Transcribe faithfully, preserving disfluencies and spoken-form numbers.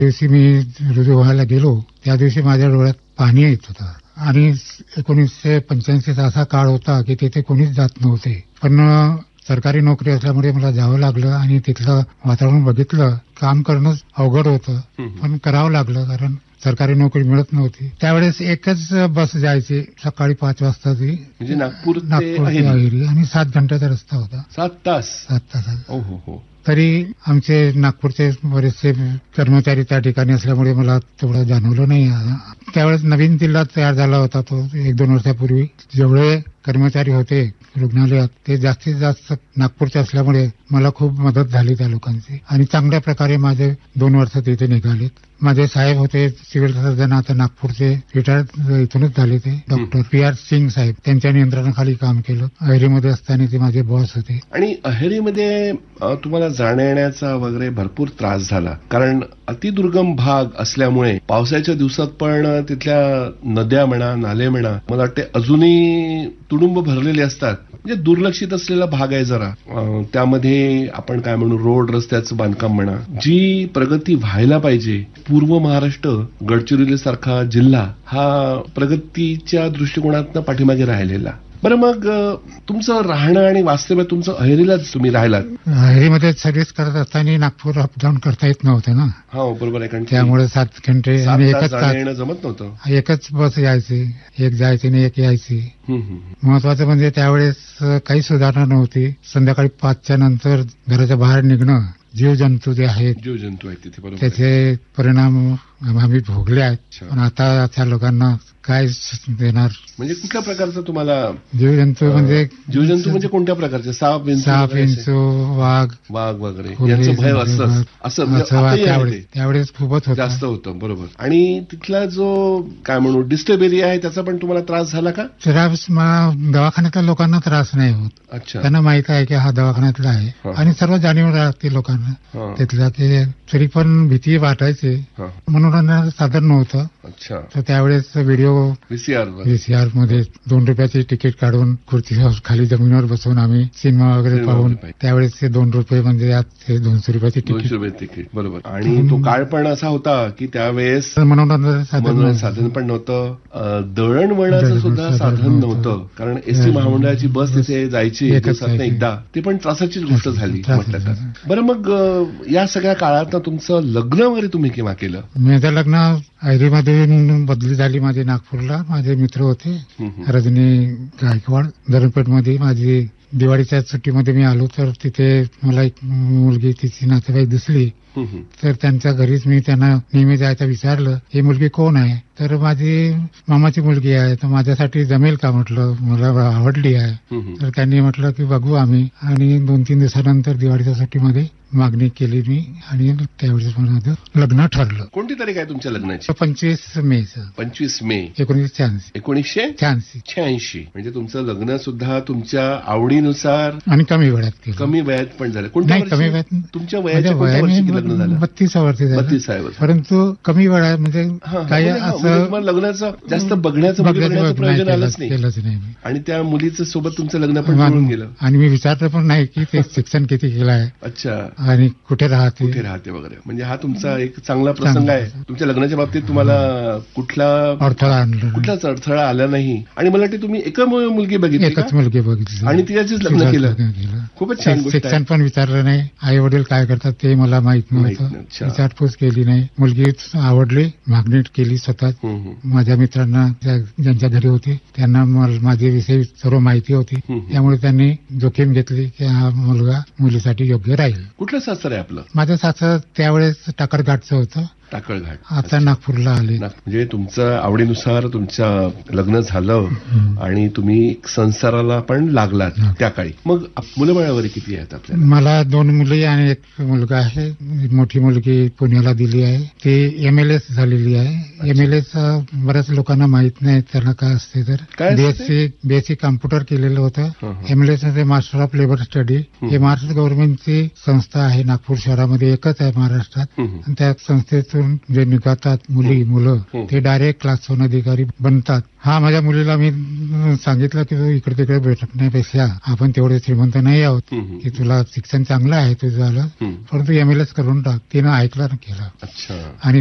दिवशी मी रुजू व्हायला गेलो त्या दिवशी माझ्या डोळ्यात पाणी येत होतं आणि एकोणीसशे पंच्याऐंशीचा असा काळ होता की तिथे कोणीच जात नव्हते. पण सरकारी नोकरी असल्यामुळे मला जावं लागलं आणि तिथलं वातावरण बघितलं. काम करणं अवघड होतं पण करावं लागलं कारण सरकारी नोकरी मिळत नव्हती. त्यावेळेस एकच बस जायची सकाळी पाच वाजता ती म्हणजे नागपूर नागपूर ते अहेरी आणि सात घंट्याचा रस्ता होता. सात तास सात तास हो हो तरी आमचे नागपूरचे बरेचसे कर्मचारी त्या ठिकाणी असल्यामुळे मला तेवढं जाणवलं नाही. त्यावेळेस नवीन जिल्हा तयार झाला होता तो एक दोन वर्षापूर्वी. जेवढे कर्मचारी होते रुग्णालयात ते जास्तीत जास्त नागपूरचे असल्यामुळे मला खूप मदत झाली त्या लोकांची आणि चांगल्या प्रकारे माझे दोन वर्ष तिथे निघालेत. माझे साहेब होते सिव्हिल सर्जन आता नागपूरचे रिटायर्ड इथूनच झाले ते डॉक्टर पी आर सिंग साहेब. त्यांच्या नियंत्रणाखाली काम केलं. अहेरीमध्ये असताना ते माझे बॉस होते. आणि अहेरीमध्ये तुम्हाला जाण्या येण्याचा वगैरे भरपूर त्रास झाला कारण अतिदुर्गम भाग असल्यामुळे पावसाच्या दिवसात पण तिथल्या नद्या म्हणा नाले म्हणा मला वाटते अजूनही तुडुंब भरलेले असतात. म्हणजे दुर्लक्षित असलेला भाग आहे जरा. त्यामध्ये आपण काय म्हणू रोड रस्त्याचं बांधकाम म्हणा जी प्रगती व्हायला पाहिजे. पूर्व महाराष्ट्र गडचिरोली सारखा जिल्हा हा प्रगतीच्या दृष्टिकोनातनं पाठीमागे राहिलेला. बरं मग तुमचं राहणं आणि वास्तव्य तुमचं अहेरीलाच तुम्ही राहिलात. अहेरीमध्ये सर्व्हिस करत असताना नागपूर अपडाऊन करता येत नव्हतं ना. हो बरोबर आहे कारण त्यामुळे सात घंटे आणि एकच येणं जमत नव्हतं. एकच बस यायची एक जायची आणि एक यायची. महत्वाचं म्हणजे त्यावेळेस काही सुधारणा नव्हती. संध्याकाळी पाचच्या नंतर घराच्या बाहेर निघणं जीवजंतू जे आहेत जीवजंतू आहेत तिथे बरोबर त्याचे परिणाम आम्ही भोगले आहेत. पण आता त्या लोकांना काय देणार. म्हणजे कुठल्या प्रकारचं तुम्हाला जीवजंतू म्हणजे जीवजंतू म्हणजे कोणत्या प्रकारचे साप साप विंचू वाघ वाघ वगैरे यांचं भय असतं असं त्यावेळेस खूपच जास्त होतं बरोबर. आणि तिथला जो काय म्हणू डिस्टर्ब एरिया आहे त्याचा पण तुम्हाला त्रास झाला का. त्रास दवाखान्यातल्या लोकांना त्रास नाही होत. अच्छा त्यांना माहित आहे की हा दवाखान्यातला आहे आणि सर्व जाणीव राहते लोकांना तिथला की तरी पण भीती वाटायची. मनोरंजनाचं साधन नव्हतं. अच्छा तर त्यावेळेस व्हिडिओ व्हीसीआर व्हीसीआर मध्ये दोन रुपयाची तिकीट काढून खुर्ची खाली जमिनीवर बसून आम्ही सिनेमा वगैरे पाहून त्यावेळेस ते दोन रुपये म्हणजे ते दोनशे रुपयाची दोनशे रुपये तिकीट बरोबर. आणि तो काळ पण असा होता की त्यावेळेस मनोरंजनाचं साधन साधन पण नव्हतं. दळणवळणाचं सुद्धा साधन नव्हतं कारण एसटी महामंडळाची बस तिथे जायची दिवसातनं एकदा. ते पण त्रासाचीच गोष्ट झाली म्हटलं तर. बरं मग या सगळ्या काळात तुमचं लग्न वगैरे तुम्ही केव्हा केलं. माझं लग्न अहेरीमध्ये बदली झाली माझी नागपूरला. माझे मित्र होते रजनी गायकवाड. धरणपेठमध्ये माझी दिवाळीच्या सुट्टीमध्ये मी आलो तर तिथे मला एक मुलगी तिची नातेवाईक दिसली. तर त्यांच्या घरीच मी त्यांना नेहमी जायचं विचारलं ही मुलगी कोण आहे. तर माझी मामाची मुलगी आहे तर माझ्यासाठी जमेल का म्हटलं. मला आवडली आहे. तर त्यांनी म्हटलं की बघू आम्ही. आणि दोन तीन दिवसानंतर दिवाळीच्या सुट्टीमध्ये मागणी केली मी आणि त्यावेळेस माझं लग्न ठरलं. कोणती तारीख आहे तुमच्या लग्नाची. पंचवीस मे पंचवीस मे एकोणीसशे शहाऐंशी एकोणीसशे शहाऐंशी शहाऐंशी म्हणजे तुमचं लग्न सुद्धा तुमच्या आवडीनुसार आणि कमी वयात केलं. कमी वयात पण झालं. कोणत्या कमी वयात तुमच्या वयाच्या लग्न झालं. बत्तीसा वर्षी झालं. बत्तीसा वर्ष परंतु कमी वयात म्हणजे काही असं लग्नाचं जास्त बघण्याचं प्रयोजन आलंच नाही. आणि त्या मुलीचं सोबत तुमचं लग्न पण जुळून गेलं. आणि मी विचारलं पण नाही की ते शिक्षण किती केलं आहे. अच्छा आणि कुठे राहते कुठे राहते वगैरे. म्हणजे हा तुमचा एक चांगला प्रसंग आहे. तुमच्या लग्नाच्या बाबतीत तुम्हाला कुठला अडथळा आणला कुठलाच अडथळा आला नाही. आणि मला वाटते तुम्ही एकच मुलगी बघितली एकच मुलगी बघितली आणि तिच्याचीच लग्न केलं. खूपच छान गोष्ट आहे. शिक्षण पण विचारलं नाही. आई वडील काय करतात ते मला माहित नव्हतं. विचारपूस केली नाही. मुलगी आवडली मागणी केली स्वतः. माझ्या मित्रांना ज्यांच्या घरी होते त्यांना माझे विषयी सर्व माहिती होती. त्यामुळे त्यांनी जोखीम घेतली की हा मुलगा मुलीसाठी योग्य राहील. कुठलं सासर आहे आपलं. माझं सासर त्यावेळेस टाकरघाटचं होतं. टाकळघाट. आता नागपूरला आले. म्हणजे तुमचं आवडीनुसार तुमचं लग्न झालं आणि तुम्ही संसाराला पण लागलात त्या काळी. मग मुलं बाळ वगैरे किती आहेत आपल्याला. मला दोन मुली आणि एक मुलगा आहे. मोठी मुलगी पुण्याला दिली आहे. ती एमएलएस झालेली आहे. एमएलएस बऱ्याच लोकांना माहित नाही त्याला काय असते तर बीएससी बीएससी कॉम्प्युटर केलेलं होतं. एमएलएस मध्ये मास्टर ऑफ लेबर स्टडी हे महाराष्ट्र गव्हर्नमेंटची संस्था आहे. नागपूर शहरामध्ये एकच आहे महाराष्ट्रात. त्या संस्थेतून घरातून जे निघतात मुली मुलं ते डायरेक्ट क्लास वन अधिकारी बनतात. हा माझ्या मुलीला मी सांगितलं की तू इकडे तिकडे भेटण्यापेक्षा आपण तेवढे श्रीमंत नाही आहोत की तुला शिक्षण चांगलं आहे तुझं झालं, परंतु एमएलएस करून टाक. तिनं ऐकलं ना केलं. आणि